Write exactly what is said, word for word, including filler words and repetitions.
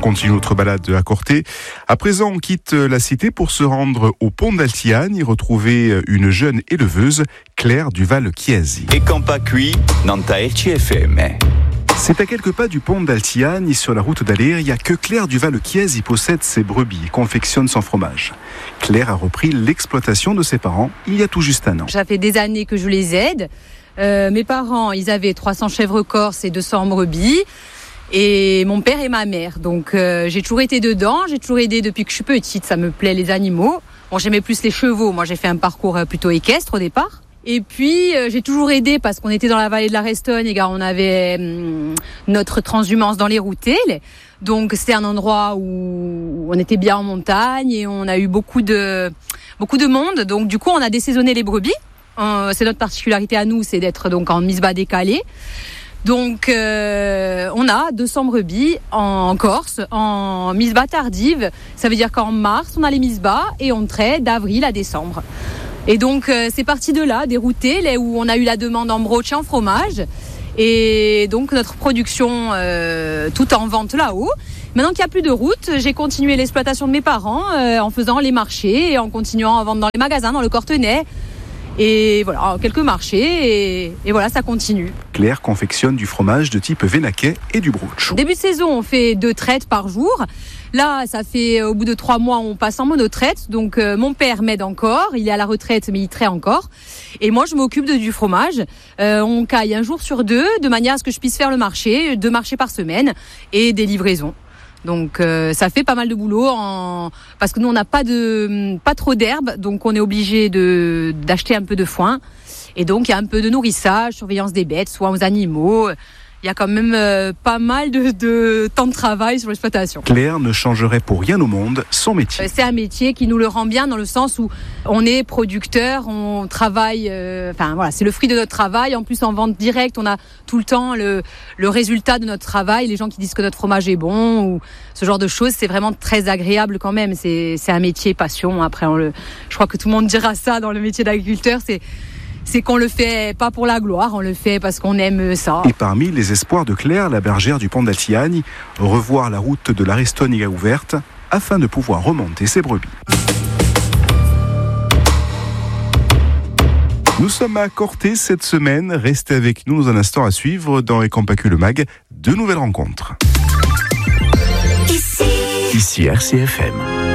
continue notre balade à Corté. À présent, on quitte la cité pour se rendre au pont d'Altiagne et retrouver une jeune éleveuse, Claire Duval-Chiesi. E campa qui, Nanta R C F M. C'est à quelques pas du pont d'Altiagne, sur la route d'Aléria, que Claire Duval-Chiesi possède ses brebis et confectionne son fromage. Claire a repris l'exploitation de ses parents il y a tout juste un an. Ça fait des années que je les aide. Euh, mes parents, ils avaient trois cents chèvres corses et deux cents brebis. Et mon père et ma mère. Donc euh, j'ai toujours été dedans, j'ai toujours aidé depuis que je suis petite. Ça me plaît, les animaux. Bon, j'aimais plus les chevaux. Moi, j'ai fait un parcours plutôt équestre au départ. Et puis, euh, j'ai toujours aidé parce qu'on était dans la vallée de la Restonne et on avait hum, notre transhumance dans les routelles. Donc, c'était un endroit où on était bien en montagne et on a eu beaucoup de, beaucoup de monde. Donc, du coup, on a désaisonné les brebis. Euh, c'est notre particularité à nous, c'est d'être donc en mise-bas décalée. Donc, euh, on a deux cents brebis en Corse, en mise-bas tardive. Ça veut dire qu'en mars, on a les mises-bas et on traite d'avril à décembre. Et donc, euh, c'est parti de là, des routelles, où on a eu la demande en broche et en fromage. Et donc, notre production, euh, tout en vente là-haut. Maintenant qu'il n'y a plus de route, j'ai continué l'exploitation de mes parents euh, en faisant les marchés et en continuant à vendre dans les magasins, dans le Cortenay. Et voilà, quelques marchés, et, et voilà, ça continue. Claire confectionne du fromage de type Vénaquet et du broch. Début de saison, on fait deux traites par jour. Là, ça fait, au bout de trois mois, on passe en monotraite. Donc, euh, mon père m'aide encore. Il est à la retraite, mais il traite encore. Et moi, je m'occupe de, du fromage. Euh, on caille un jour sur deux, de manière à ce que je puisse faire le marché, deux marchés par semaine, et des livraisons. Donc euh, ça fait pas mal de boulot en... parce que nous on n'a pas de pas trop d'herbe, donc on est obligé de d'acheter un peu de foin et donc il y a un peu de nourrissage, surveillance des bêtes, soins aux animaux. Il y a quand même euh, pas mal de, de temps de travail sur l'exploitation. Claire ne changerait pour rien au monde son métier. C'est un métier qui nous le rend bien dans le sens où on est producteur, on travaille, euh, enfin voilà, c'est le fruit de notre travail. En plus en vente directe, on a tout le temps le, le résultat de notre travail. Les gens qui disent que notre fromage est bon ou ce genre de choses, c'est vraiment très agréable quand même. C'est, c'est un métier passion. Après, on le, je crois que tout le monde dira ça dans le métier d'agriculteur. C'est C'est qu'on le fait pas pour la gloire, on le fait parce qu'on aime ça. Et parmi les espoirs de Claire, la bergère du pont d'Altiagne, revoir la route de la Restonne ouverte afin de pouvoir remonter ses brebis. Nous sommes à Corté cette semaine. Restez avec nous dans un instant à suivre dans Ecampacule Mag, de nouvelles rencontres. Ici, Ici R C F M.